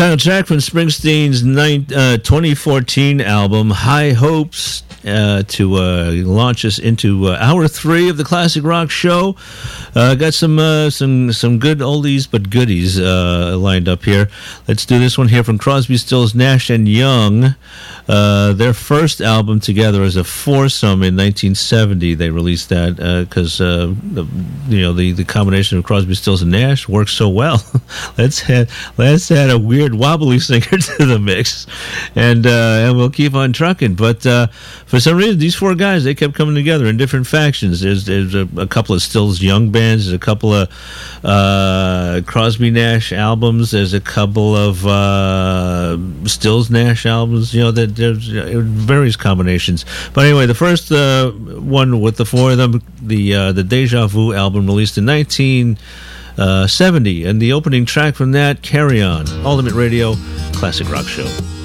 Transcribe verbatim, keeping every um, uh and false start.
Title track from Springsteen's nine, uh, twenty fourteen album, High Hopes, uh, to uh, launch us into uh, hour three of the Classic Rock Show. Uh, got some uh, some some good oldies but goodies uh, lined up here. Let's do this one here from Crosby, Stills, Nash and Young. Uh, their first album together as a foursome in nineteen seventy. They released that because uh, uh, you know the, the combination of Crosby, Stills, and Nash works so well. let's add, let's add a weird wobbly singer to the mix, and uh, and we'll keep on trucking. But uh, for some reason, these four guys, they kept coming together in different factions. There's there's a, a couple of Stills Young bands. There's a couple of uh, Crosby Nash albums. There's a couple of uh, Stills Nash albums. You know that there's various combinations. But anyway, the first uh, one with the four of them, the uh, the Deja Vu album, released in nineteen seventy, and the opening track from that, Carry On, Ultimate Radio Classic Rock Show.